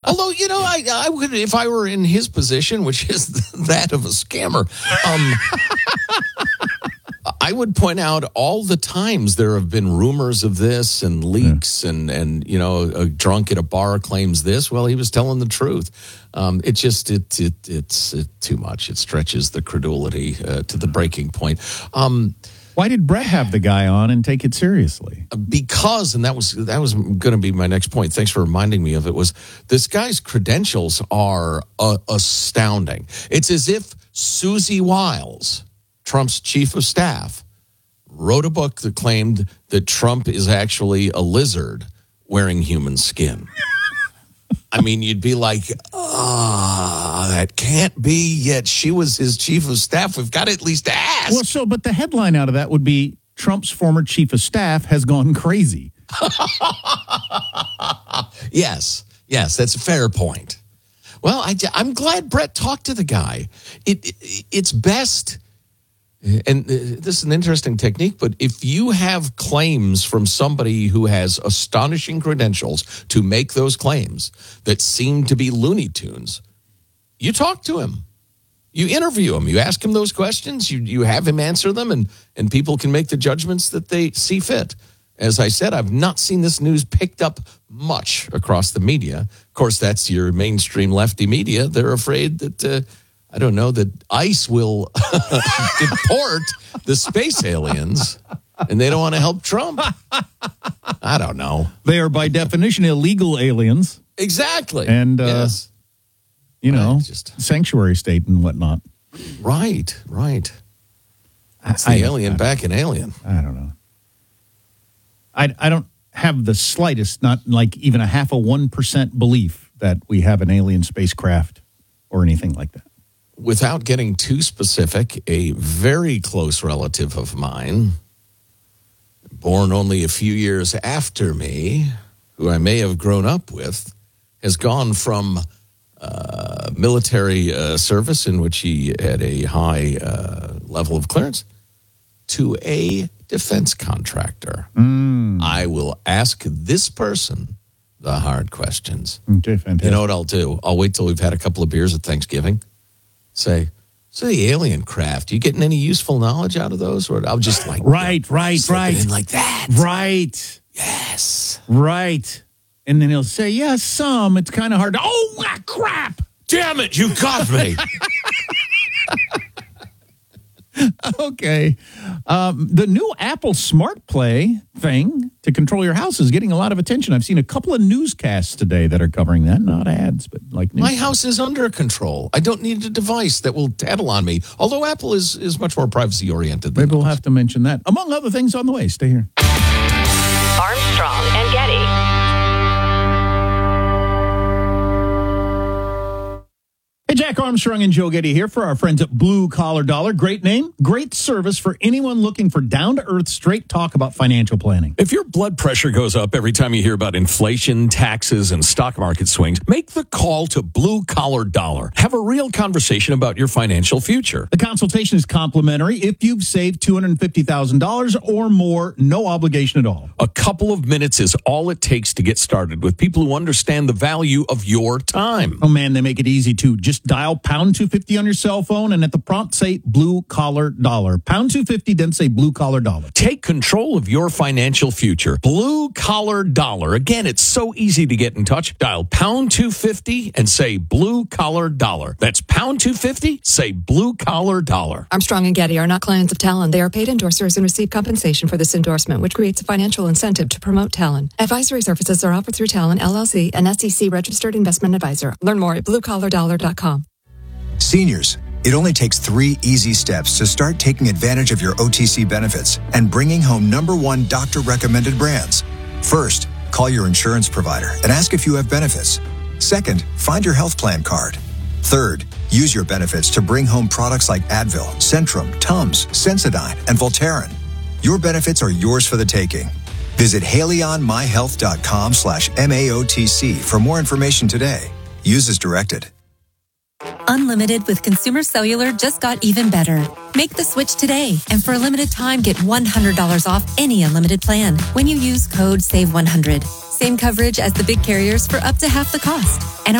Although, I would, if I were in his position, which is that of a scammer, I would point out all the times there have been rumors of this and leaks and a drunk at a bar claims this. Well, he was telling the truth. It's too much. It stretches the credulity to the breaking point. Why did Brett have the guy on and take it seriously? Because, and that was going to be my next point. Thanks for reminding me of it. Was this guy's credentials are astounding. It's as if Susie Wiles, Trump's chief of staff, wrote a book that claimed that Trump is actually a lizard wearing human skin. I mean, you'd be like, that can't be, yet she was his chief of staff. We've got to at least ask. Well, but the headline out of that would be, Trump's former chief of staff has gone crazy. Yes, that's a fair point. Well, I'm glad Brett talked to the guy. It's best, and this is an interesting technique, but if you have claims from somebody who has astonishing credentials to make those claims that seem to be Looney Tunes, you talk to him. You interview him. You ask him those questions. You have him answer them, and people can make the judgments that they see fit. As I said, I've not seen this news picked up much across the media. Of course, that's your mainstream lefty media. They're afraid that, that ICE will deport the space aliens, and they don't want to help Trump. I don't know. They are, by definition, illegal aliens. Exactly. And, yes. Sanctuary state and whatnot. Right. That's the alien back in Alien. I don't know. I don't have the slightest, not like even a 0.5% belief that we have an alien spacecraft or anything like that. Without getting too specific, a very close relative of mine, born only a few years after me, who I may have grown up with, has gone from military service in which he had a high level of clearance to a defense contractor. I will ask this person the hard questions. Okay, fantastic. You know what I'll do? I'll wait till we've had a couple of beers at Thanksgiving. Say, so the alien craft, you getting any useful knowledge out of those? Or I'll just like... Right. In like that. Right. Yes. Right. And then he'll say, yeah, some. It's kind of hard to... Oh, crap. Damn it, you got me. Okay. The new Apple Smart Play thing to control your house is getting a lot of attention. I've seen a couple of newscasts today that are covering that. Not ads, but like My house is under control. I don't need a device that will tattle on me, although Apple is much more privacy-oriented than Maybe we'll have to mention that. Among other things on the way. Stay here. Armstrong and Getty. Hey, Jack Armstrong and Joe Getty here for our friends at Blue Collar Dollar. Great name, great service for anyone looking for down-to-earth, straight talk about financial planning. If your blood pressure goes up every time you hear about inflation, taxes, and stock market swings, make the call to Blue Collar Dollar. Have a real conversation about your financial future. The consultation is complimentary if you've saved $250,000 or more, no obligation at all. A couple of minutes is all it takes to get started with people who understand the value of your time. Oh, man, they make it easy, too. Just dial pound 250 on your cell phone and at the prompt say Blue Collar Dollar. Pound 250, then say Blue Collar Dollar. Take control of your financial future. Blue Collar Dollar. Again, it's so easy to get in touch. Dial pound 250 and say Blue Collar Dollar. That's pound 250, say Blue Collar Dollar. Armstrong and Getty are not clients of Talon. They are paid endorsers and receive compensation for this endorsement, which creates a financial incentive to promote Talon. Advisory services are offered through Talon, LLC, an SEC registered investment advisor. Learn more at bluecollardollar.com. Seniors, it only takes 3 easy steps to start taking advantage of your OTC benefits and bringing home #1 doctor-recommended brands. First, call your insurance provider and ask if you have benefits. Second, find your health plan card. Third, use your benefits to bring home products like Advil, Centrum, Tums, Sensodyne, and Voltaren. Your benefits are yours for the taking. Visit HaleyOnMyHealth.com/MAOTC for more information today. Use as directed. Unlimited with Consumer Cellular just got even better. Make the switch today, and for a limited time, get $100 off any unlimited plan when you use code SAVE100. Same coverage as the big carriers for up to half the cost. And